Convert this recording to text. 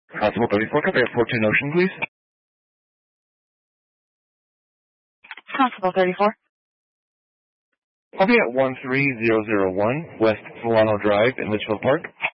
Constable 34, copy Airport 2 Notion, please. Constable 34. I'll be at 13001 West Solano Drive in Litchfield Park.